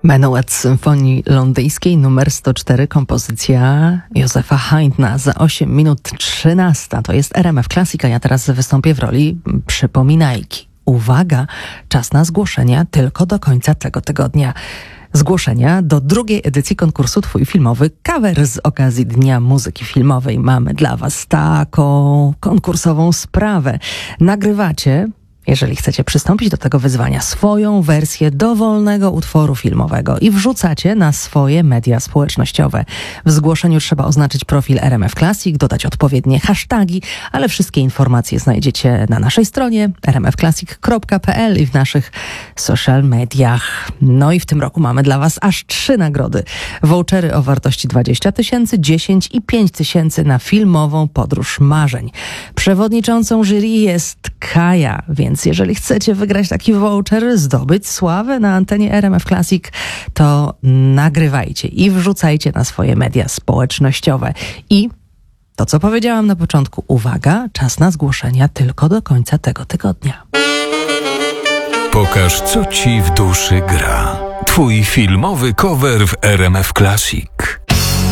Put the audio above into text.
Menuet Symfonii Londyńskiej nr 104, kompozycja Józefa Haydna. Za 8 minut 13. To jest RMF Classic, a ja teraz wystąpię w roli przypominajki. Uwaga, czas na zgłoszenia tylko do końca tego tygodnia. Zgłoszenia do drugiej edycji konkursu Twój filmowy cover z okazji Dnia Muzyki Filmowej. Mamy dla Was taką konkursową sprawę. Nagrywacie, jeżeli chcecie przystąpić do tego wyzwania, swoją wersję dowolnego utworu filmowego i wrzucacie na swoje media społecznościowe. W zgłoszeniu trzeba oznaczyć profil RMF Classic, dodać odpowiednie hasztagi, ale wszystkie informacje znajdziecie na naszej stronie rmfclassic.pl i w naszych social mediach. No i w tym roku mamy dla Was aż 3 nagrody. Vouchery o wartości 20 000, 10 i 5 000 na filmową podróż marzeń. Przewodniczącą jury jest Kaja, więc jeżeli chcecie wygrać taki voucher, zdobyć sławę na antenie RMF Classic, to nagrywajcie i wrzucajcie na swoje media społecznościowe. I to, co powiedziałam na początku, uwaga, czas na zgłoszenia tylko do końca tego tygodnia. Pokaż, co ci w duszy gra. Twój filmowy cover w RMF Classic.